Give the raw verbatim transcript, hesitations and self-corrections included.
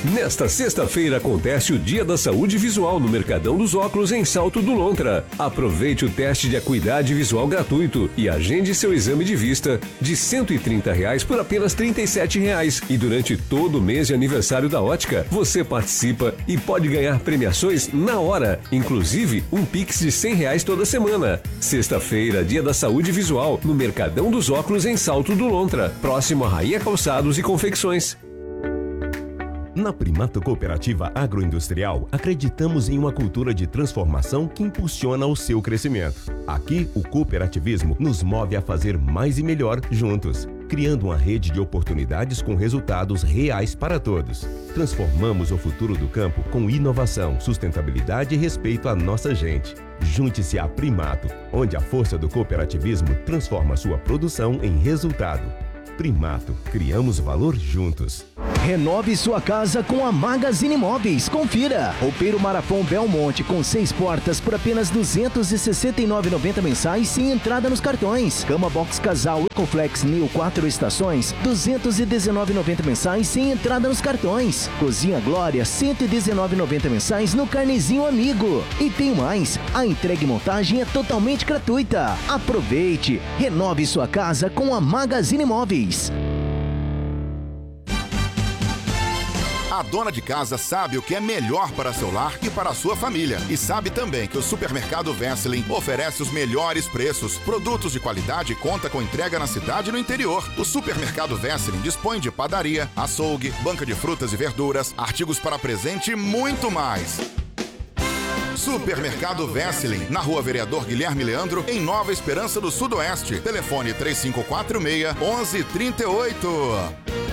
Nesta sexta-feira acontece o Dia da Saúde Visual no Mercadão dos Óculos em Salto do Lontra. Aproveite o teste de acuidade visual gratuito e agende seu exame de vista de cento e trinta reais por apenas trinta e sete reais. E durante todo o mês de aniversário da ótica, você participa e pode ganhar premiações na hora, inclusive um Pix de cem reais toda semana. Sexta-feira, Dia da Saúde Visual no Mercadão dos Óculos em Salto do Lontra, próximo a Rainha Calçados e Confecções. Na Primato Cooperativa Agroindustrial, acreditamos em uma cultura de transformação que impulsiona o seu crescimento. Aqui, o cooperativismo nos move a fazer mais e melhor juntos, criando uma rede de oportunidades com resultados reais para todos. Transformamos o futuro do campo com inovação, sustentabilidade e respeito à nossa gente. Junte-se à Primato, onde a força do cooperativismo transforma sua produção em resultado. Primato, criamos valor juntos. Renove sua casa com a Magazine Móveis. Confira. Roupeiro Marafon Belmonte com seis portas por apenas duzentos e sessenta e nove reais e noventa centavos mensais sem entrada nos cartões. Cama Box Casal Ecoflex Neo quatro estações, duzentos e dezenove reais e noventa centavos mensais sem entrada nos cartões. Cozinha Glória, cento e dezenove reais e noventa centavos mensais no Carnezinho Amigo. E tem mais, a entrega e montagem é totalmente gratuita. Aproveite. Renove sua casa com a Magazine Móveis. A dona de casa sabe o que é melhor para seu lar e para a sua família. E sabe também que o Supermercado Wesseling oferece os melhores preços, produtos de qualidade e conta com entrega na cidade e no interior. O Supermercado Wesseling dispõe de padaria, açougue, banca de frutas e verduras, artigos para presente e muito mais. Supermercado Wesseling, na Rua Vereador Guilherme Leandro, em Nova Esperança do Sudoeste. Telefone três cinco quatro seis, um um três oito.